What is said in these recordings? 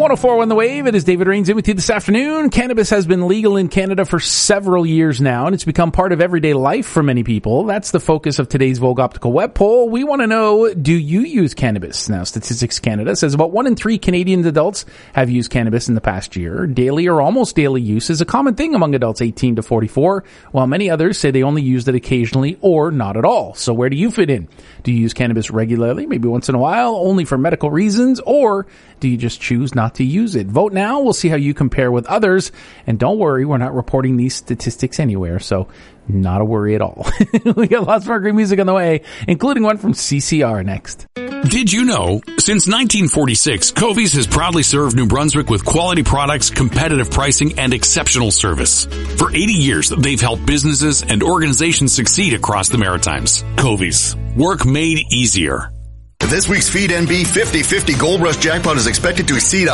104.1 The Wave. It is David Rains in with you this afternoon. Cannabis has been legal in Canada for several years now, and it's become part of everyday life for many people. That's the focus of today's Vogue Optical web poll. We want to know, do you use cannabis? Now, Statistics Canada says about 1 in 3 Canadian adults have used cannabis in the past year. Daily or almost daily use is a common thing among adults 18 to 44, while many others say they only used it occasionally or not at all. So where do you fit in? Do you use cannabis regularly, maybe once in a while, only for medical reasons, or do you just choose not to use it? Vote now. We'll see how you compare with others. And don't worry, we're not reporting these statistics anywhere, so not a worry at all. We got lots more great music on the way, including one from CCR next. Did you know, since 1946, Covies has proudly served New Brunswick with quality products, competitive pricing, and exceptional service. For 80 years, they've helped businesses and organizations succeed across the Maritimes. Covies. Work made easier. This week's Feed NB 50-50 Gold Rush Jackpot is expected to exceed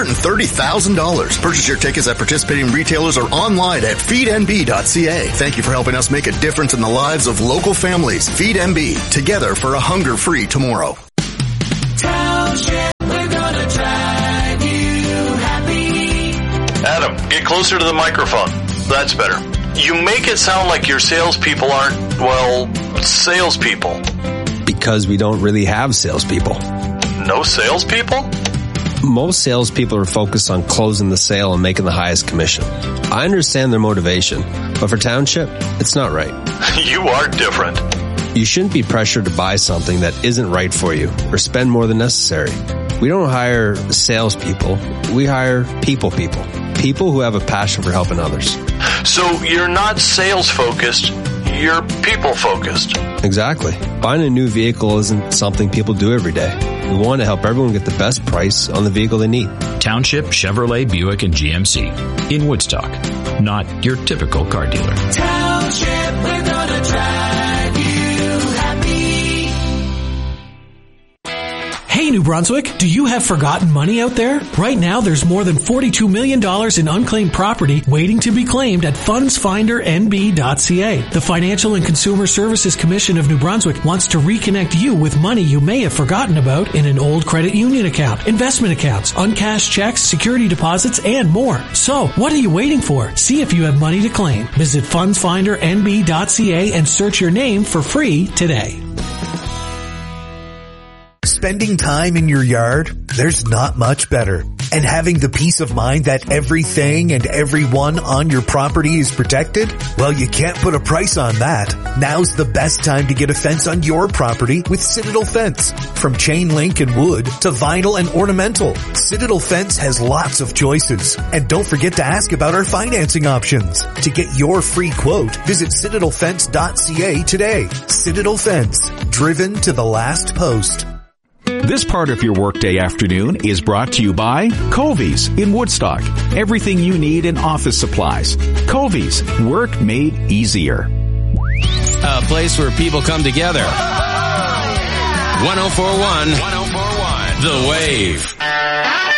$130,000. Purchase your tickets at participating retailers or online at feednb.ca. Thank you for helping us make a difference in the lives of local families. Feed NB, together for a hunger-free tomorrow. Township, we're gonna drive you happy. Adam, get closer to the microphone. That's better. You make it sound like your salespeople aren't, well, salespeople. Because we don't really have salespeople. No salespeople? Most salespeople are focused on closing the sale and making the highest commission. I understand their motivation, but for Township, it's not right. You are different. You shouldn't be pressured to buy something that isn't right for you or spend more than necessary. We don't hire salespeople. We hire people who have a passion for helping others. So you're not sales-focused, you're people-focused. Exactly. Buying a new vehicle isn't something people do every day. We want to help everyone get the best price on the vehicle they need. Township, Chevrolet, Buick, and GMC in Woodstock. Not your typical car dealer. Township, we're gonna drive you happy. Hey, New Brunswick, do you have forgotten money out there? Right now, there's more than $42 million in unclaimed property waiting to be claimed at fundsfindernb.ca. The Financial and Consumer Services Commission of New Brunswick wants to reconnect you with money you may have forgotten about in an old credit union account, investment accounts, uncashed checks, security deposits, and more. So, what are you waiting for? See if you have money to claim. Visit fundsfindernb.ca and search your name for free today. Spending time in your yard, there's not much better. And having the peace of mind that everything and everyone on your property is protected? Well, you can't put a price on that. Now's the best time to get a fence on your property with Citadel Fence. From chain link and wood to vinyl and ornamental, Citadel Fence has lots of choices. And don't forget to ask about our financing options. To get your free quote, visit citadelfence.ca today. Citadel Fence, driven to the last post. This part of your workday afternoon is brought to you by Covies in Woodstock. Everything you need in office supplies. Covies, work made easier. A place where people come together. 104.1 The Wave.